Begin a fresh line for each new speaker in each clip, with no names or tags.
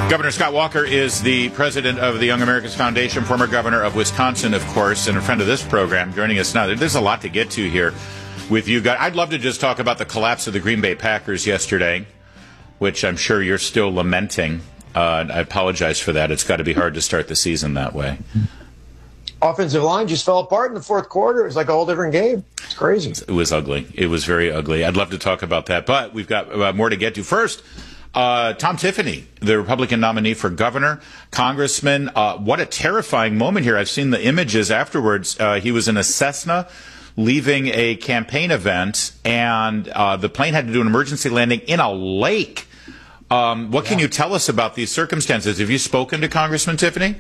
Governor Scott Walker is the president of the Young America's Foundation, former governor of Wisconsin, of course, and a friend of this program, joining us now. There's a lot to get to here with you guys. I'd love to just talk about the collapse of the Green Bay Packers yesterday, which I'm sure you're still lamenting. I apologize for that. It's got to be hard to start the season that way.
Offensive line just fell apart in the fourth quarter. It was like a whole different game. It's crazy.
It was ugly. It was very ugly. I'd love to talk about that, but we've got more to get to. First, Tom Tiffany, the Republican nominee for governor, congressman. What a terrifying moment here. I've seen the images afterwards. He was in a Cessna leaving a campaign event, and the plane had to do an emergency landing in a lake. What can you tell us about these circumstances? Have you spoken to Congressman Tiffany?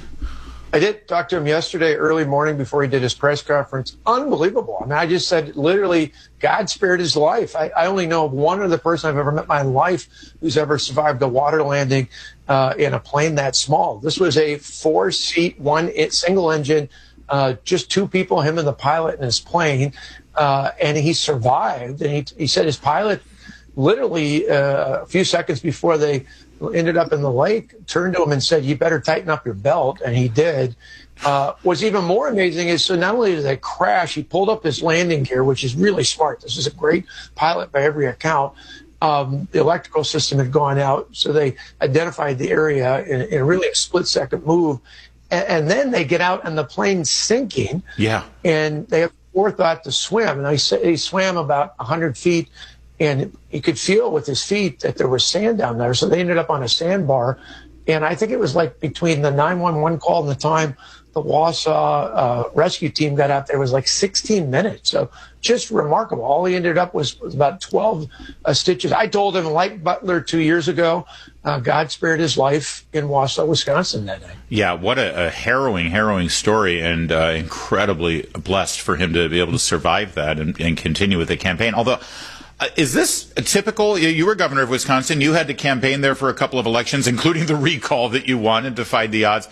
I did talk to him yesterday, early morning, before he did his press conference. Unbelievable. I mean, I just said, literally, God spared his life. I only know of one other person I've ever met in my life who's ever survived a water landing in a plane that small. This was a 4-seat, single engine, just two people, him and the pilot in his plane, and he survived. And he said his pilot, literally a few seconds before they ended up in the lake, turned to him and said, "You better tighten up your belt," and he did. What's even more amazing is, so not only did they crash, he pulled up his landing gear, which is really smart. This is a great pilot by every account. The electrical system had gone out, so they identified the area in really a split-second move. And then they get out and the plane's sinking. Yeah. And they have forethought to swim. And he swam about 100 feet. And he could feel with his feet that there was sand down there. So they ended up on a sandbar. And I think it was like between the 911 call and the time the Wausau rescue team got out there was like 16 minutes. So just remarkable. All he ended up was about 12 stitches. I told him, like Butler 2 years ago, God spared his life in Wausau, Wisconsin that night.
Yeah, what a harrowing story, and incredibly blessed for him to be able to survive that and continue with the campaign. Although, is this typical? You were governor of Wisconsin. You had to campaign there for a couple of elections, including the recall that you won and defied the odds.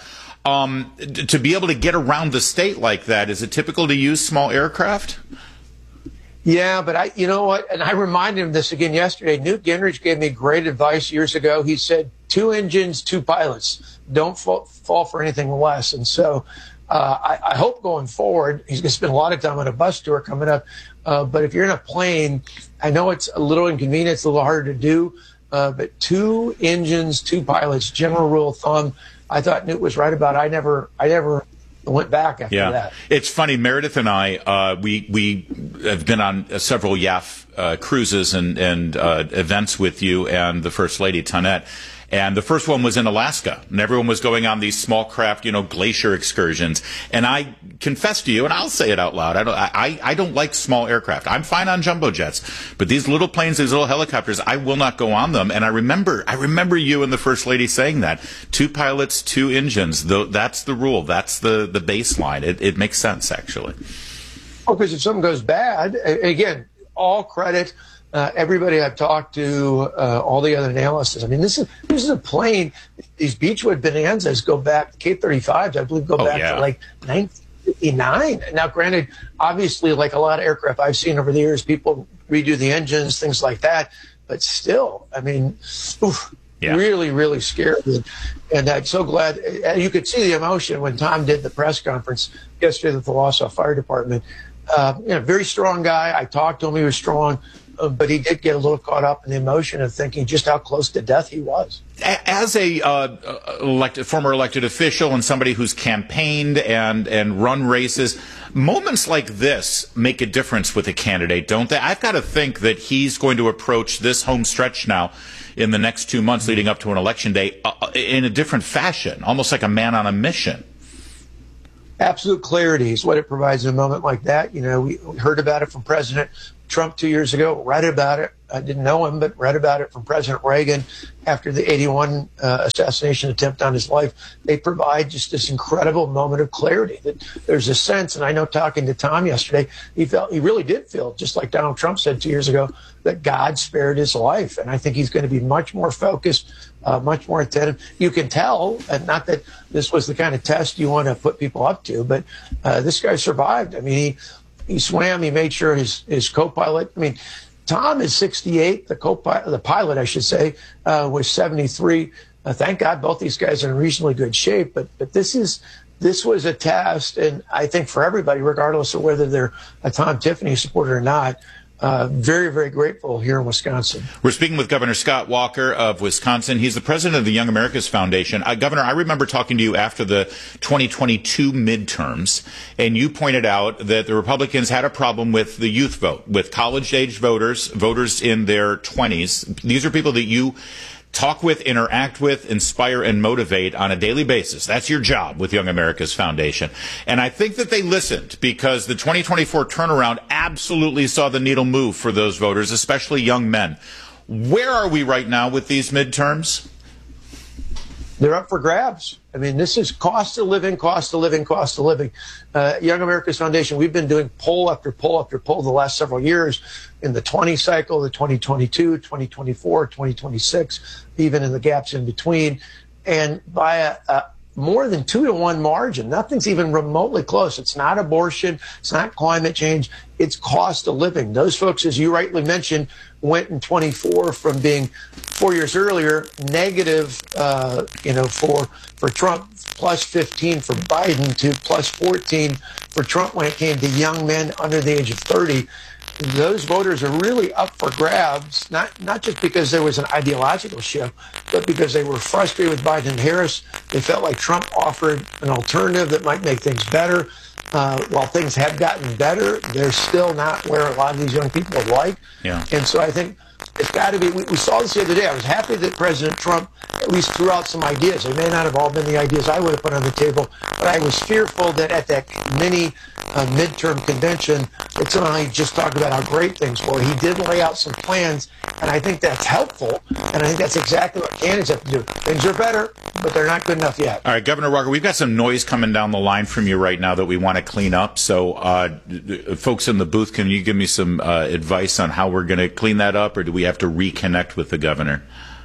To be able to get around the state like that, is it typical to use small aircraft?
Yeah, but you know what? And I reminded him this again yesterday. Newt Gingrich gave me great advice years ago. He said, 2 engines, 2 pilots. Don't fall for anything less. And so I hope going forward, he's going to spend a lot of time on a bus tour coming up. But if you're in a plane, I know it's a little inconvenient, it's a little harder to do, but 2 engines, 2 pilots, general rule of thumb. I thought Newt was right about it. I never went back after that.
It's funny, Meredith and I, we have been on several YAF cruises and events with you and the First Lady, Tonette. And the first one was in Alaska, and everyone was going on these small craft, glacier excursions. And I confess to you, and I'll say it out loud, I don't like small aircraft. I'm fine on jumbo jets, but these little planes, these little helicopters, I will not go on them. And I remember you and the First Lady saying that 2 pilots, 2 engines. That's the rule. That's the baseline. It makes sense, actually.
Well, because if something goes bad, again, all credit. Everybody I've talked to, all the other analysts, I mean, this is a plane. These Beechwood Bonanzas go back, K-35s, I believe, go back to like 1959. Now, granted, obviously, like a lot of aircraft I've seen over the years, people redo the engines, things like that. But still, I mean, really, really scary. And I'm so glad. You could see the emotion when Tom did the press conference yesterday at the Wausau Fire Department. Very strong guy. I talked to him. He was strong. But he did get a little caught up in the emotion of thinking just how close to death he was.
As a former elected official and somebody who's campaigned and run races, moments like this make a difference with a candidate, don't they? I've got to think that he's going to approach this home stretch now in the next 2 months leading up to an election day in a different fashion, almost like a man on a mission.
Absolute clarity is what it provides in a moment like that. We heard about it from President Trump 2 years ago, read about it. I didn't know him, but read about it from President Reagan after the 81 assassination attempt on his life. They provide just this incredible moment of clarity that there's a sense, and I know talking to Tom yesterday, he really did feel, just like Donald Trump said 2 years ago, that God spared his life. And I think he's going to be much more focused, much more attentive. You can tell, and not that this was the kind of test you want to put people up to, but this guy survived. I mean, he swam. He made sure his co-pilot. I mean, Tom is 68. The pilot, I should say, was 73. Thank God both these guys are in reasonably good shape. But this was a test, and I think for everybody, regardless of whether they're a Tom Tiffany supporter or not, very, very grateful here in Wisconsin.
We're speaking with Governor Scott Walker of Wisconsin. He's the president of the Young America's Foundation. Governor, I remember talking to you after the 2022 midterms, and you pointed out that the Republicans had a problem with the youth vote, with college-age voters in their 20s. These are people that you talk with, interact with, inspire, and motivate on a daily basis. That's your job with Young America's Foundation. And I think that they listened, because the 2024 turnaround absolutely saw the needle move for those voters, especially young men. Where are we right now with these midterms?
They're up for grabs. I mean, this is cost of living, cost of living, cost of living. Young America's Foundation, we've been doing poll after poll after poll the last several years in the 20 cycle, the 2022, 2024, 2026, even in the gaps in between. And by a more than 2-to-1 margin, nothing's even remotely close. It's not abortion. It's not climate change. It's cost of living. Those folks, as you rightly mentioned, went in 24 from being 4 years earlier negative, for Trump, plus 15 for Biden, to plus 14 for Trump when it came to young men under the age of 30. Those voters are really up for grabs, not just because there was an ideological shift, but because they were frustrated with Biden and Harris. They felt like Trump offered an alternative that might make things better. While things have gotten better, they're still not where a lot of these young people would like.
Yeah.
And so I think it's got to be, we saw this the other day. I was happy that President Trump at least threw out some ideas. They may not have all been the ideas I would have put on the table, but I was fearful that at that mini midterm convention, that somehow he just talked about how great things were. He did lay out some plans, and I think that's helpful, and I think that's exactly what candidates have to do. Things are better, but they're not good enough yet.
All right, Governor Walker, we've got some noise coming down the line from you right now that we want to clean up. So, folks in the booth, can you give me some advice on how we're going to clean that up, or do we have to reconnect with the governor?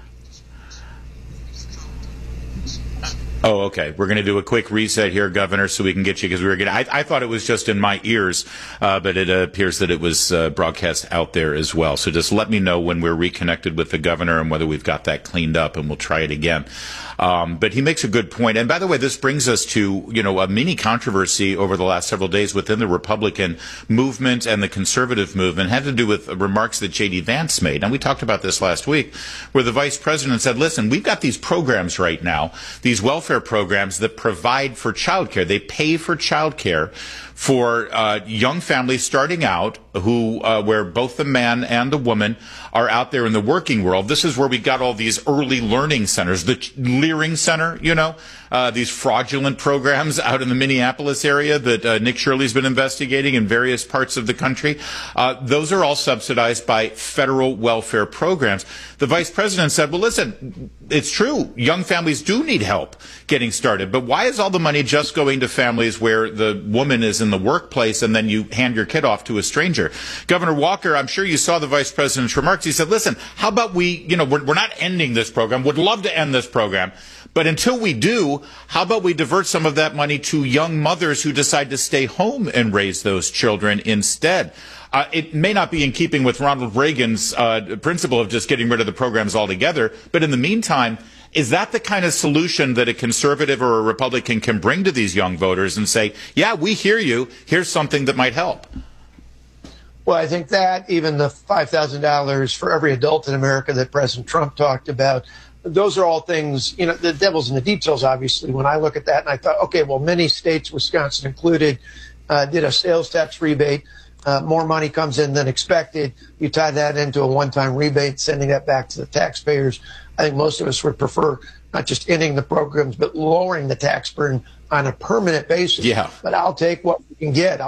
Oh, okay. We're going to do a quick reset here, Governor, so we can get you, because we were getting, I thought it was just in my ears, but it appears that it was broadcast out there as well. So just let me know when we're reconnected with the governor and whether we've got that cleaned up, and we'll try it again. But he makes a good point. And by the way, this brings us to, a mini controversy over the last several days within the Republican movement and the conservative movement. It had to do with remarks that J.D. Vance made. And we talked about this last week, where the vice president said, listen, we've got these programs right now, these welfare programs that provide for childcare. They pay for childcare for young families starting out who where both the man and the woman are out there in the working world. This is where we got all these early learning centers, the Leering Center, these fraudulent programs out in the Minneapolis area that Nick Shirley's been investigating in various parts of the country. Those are all subsidized by federal welfare programs. The vice president said, well, listen, it's true. Young families do need help getting started. But why is all the money just going to families where the woman is in the workplace and then you hand your kid off to a stranger? Governor Walker, I'm sure you saw the vice president's remarks. He said, listen, how about we're not ending this program. Would love to end this program. But until we do, how about we divert some of that money to young mothers who decide to stay home and raise those children instead? It may not be in keeping with Ronald Reagan's principle of just getting rid of the programs altogether, but in the meantime, is that the kind of solution that a conservative or a Republican can bring to these young voters and say, yeah, we hear you, here's something that might help?
Well, I think that, even the $5,000 for every adult in America that President Trump talked about, those are all things, the devil's in the details, obviously. When I look at that, and I thought, okay, well, many states, Wisconsin included, did a sales tax rebate. More money comes in than expected. You tie that into a one-time rebate, sending that back to the taxpayers. I think most of us would prefer not just ending the programs, but lowering the tax burden on a permanent basis.
Yeah.
But I'll take what we can get.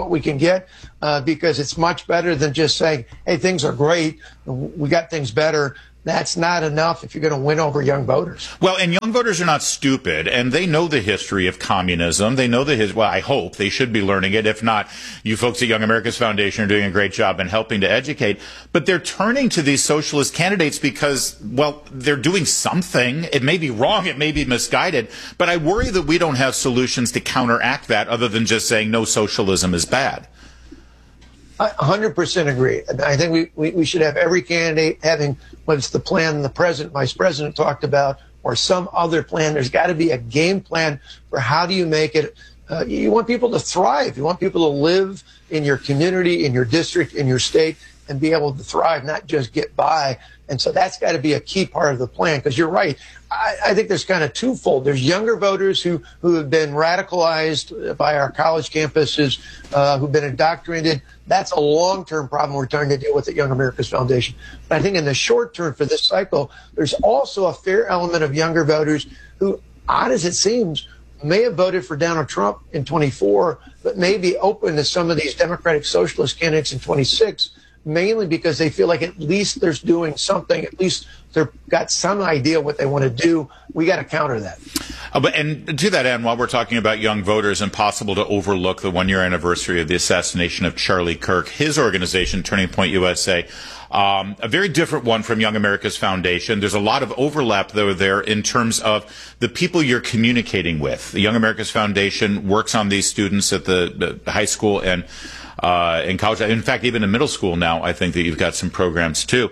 Because it's much better than just saying, hey, things are great. We got things better. That's not enough if you're going to win over young voters.
Well, and young voters are not stupid, and they know the history of communism. They know well, I hope they should be learning it. If not, you folks at Young America's Foundation are doing a great job in helping to educate. But they're turning to these socialist candidates because, well, they're doing something. It may be wrong. It may be misguided. But I worry that we don't have solutions to counteract that other than just saying no, socialism is bad.
I 100% agree. I think we should have every candidate having what's the plan the president, vice president talked about, or some other plan. There's got to be a game plan for how do you make it. You want people to thrive. You want people to live in your community, in your district, in your state, and be able to thrive, not just get by. And so that's got to be a key part of the plan, because you're right. I think there's kind of twofold. There's younger voters who have been radicalized by our college campuses, who've been indoctrinated. That's a long-term problem we're trying to deal with at Young America's Foundation. But I think in the short term for this cycle, there's also a fair element of younger voters who, odd as it seems, may have voted for Donald Trump in 24, but may be open to some of these Democratic Socialist candidates in 26, mainly because they feel like at least they're doing something, at least they've got some idea what they want to do. We got to counter that.
And to that end, while we're talking about young voters, impossible to overlook the one-year anniversary of the assassination of Charlie Kirk. His organization, Turning Point USA, a very different one from Young America's Foundation. There's a lot of overlap, though, there in terms of the people you're communicating with. The Young America's Foundation works on these students at the high school and in college. In fact, even in middle school now, I think that you've got some programs, too.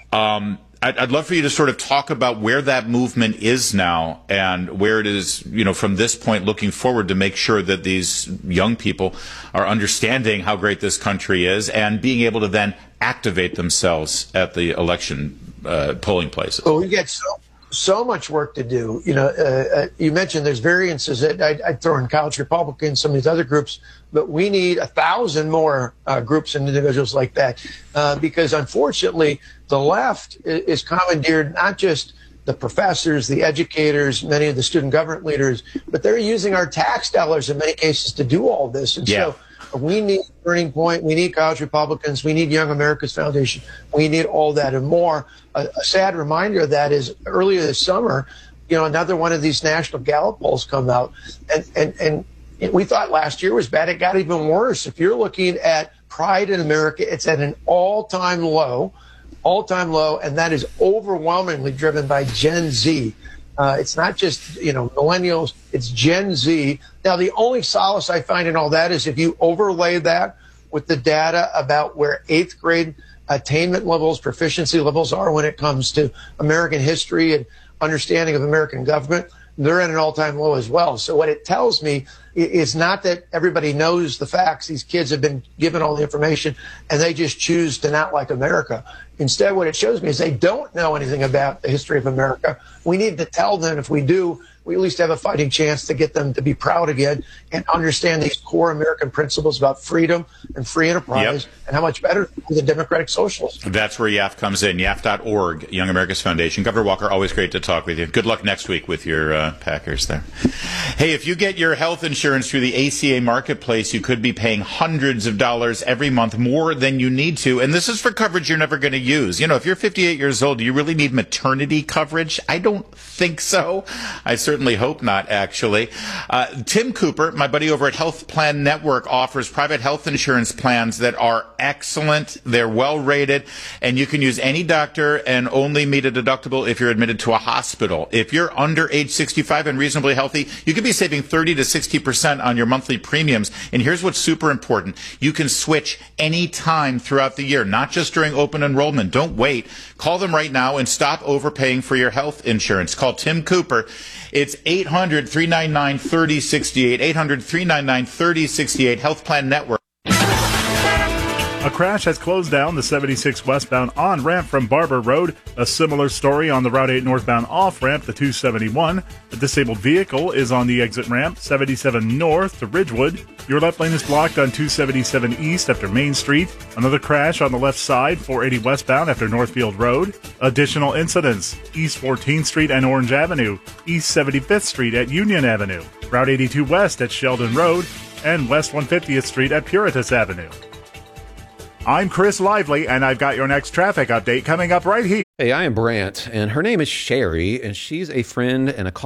I'd love for you to sort of talk about where that movement is now and where it is, from this point looking forward to make sure that these young people are understanding how great this country is and being able to then activate themselves at the election polling places.
Well, we get so much work to do. You mentioned there's variances that I'd throw in college Republicans, some of these other groups, but we need 1,000 more groups and individuals like that because unfortunately the left is commandeered not just the professors, the educators, many of the student government leaders, but they're using our tax dollars in many cases to do all this. And so we need Turning Point, we need College Republicans, we need Young America's Foundation, we need all that and more. A sad reminder of that is earlier this summer, another one of these national Gallup polls come out, and we thought last year was bad. It got even worse. If you're looking at pride in America, it's at an all-time low, and that is overwhelmingly driven by Gen Z. It's not just, millennials, it's Gen Z. Now, the only solace I find in all that is if you overlay that with the data about where 8th grade attainment levels, proficiency levels are when it comes to American history and understanding of American government, they're at an all-time low as well. So what it tells me is not that everybody knows the facts. These kids have been given all the information and they just choose to not like America. Instead, what it shows me is they don't know anything about the history of America. We need to tell them. If we do, we at least have a fighting chance to get them to be proud again and understand these core American principles about freedom and free enterprise and how much better the Democratic Socialists.
That's where YAF comes in, YAF.org, Young America's Foundation. Governor Walker, always great to talk with you. Good luck next week with your Packers there. Hey, if you get your health insurance through the ACA Marketplace, you could be paying hundreds of dollars every month more than you need to. And this is for coverage you're never going to use. If you're 58 years old, do you really need maternity coverage? I don't think so. I certainly hope not, actually. Tim Cooper, my buddy over at Health Plan Network, offers private health insurance plans that are excellent. They're well rated, and you can use any doctor and only meet a deductible if you're admitted to a hospital. If you're under age 65 and reasonably healthy, you could be saving 30 to 60% on your monthly premiums. And here's what's super important. You can switch any time throughout the year, not just during open enrollment. Don't wait. Call them right now and stop overpaying for your health insurance. Call Tim Cooper. It's 800-399-3068, 800-399-3068, Health Plan Network.
A crash has closed down the 76 westbound on-ramp from Barber Road. A similar story on the Route 8 northbound off-ramp, the 271. A disabled vehicle is on the exit ramp, 77 north to Ridgewood. Your left lane is blocked on 277 east after Main Street. Another crash on the left side, 480 westbound after Northfield Road. Additional incidents, East 14th Street and Orange Avenue, East 75th Street at Union Avenue, Route 82 west at Sheldon Road, and West 150th Street at Puritas Avenue. I'm Chris Lively, and I've got your next traffic update coming up right here.
Hey, I am Brant, and her name is Sherry, and she's a friend and a